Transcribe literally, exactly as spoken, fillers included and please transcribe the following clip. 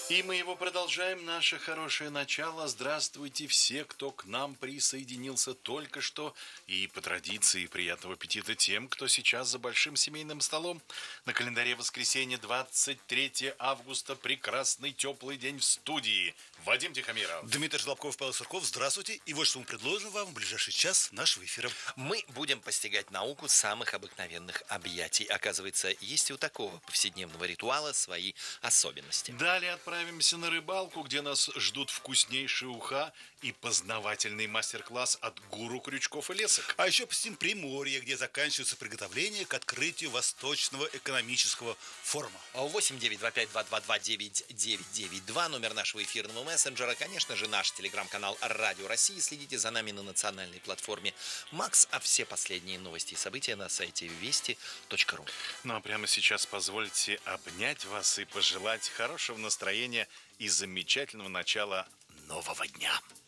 И мы его продолжаем, наше хорошее начало. Здравствуйте все, кто к нам присоединился только что. И по традиции приятного аппетита тем, кто сейчас за большим семейным столом. На календаре воскресенье, двадцать третье августа, прекрасный теплый день в студии. Вадим Тихомиров. Дмитрий Жлобков, Павел Сурков, здравствуйте. И вот что мы предложим вам в ближайший час нашего эфира. Мы будем постигать науку самых обыкновенных объятий. Оказывается, есть и у такого повседневного ритуала свои особенности. Далее отправимся на рыбалку, где нас ждут вкуснейшие уха и познавательный мастер-класс от гуру крючков и лесок. А еще посетим Приморье, где заканчивается приготовление к открытию Восточного экономического форума. восемь девять два пять два два два девять девять девять два, номер нашего эфирного мессенджера. Конечно же, наш телеграм-канал «Радио России». Следите за нами на национальной платформе Макс, а все последние новости и события на сайте вести точка ру. Ну а прямо сейчас позвольте обнять вас и пожелать хорошего настроения и замечательного начала нового дня.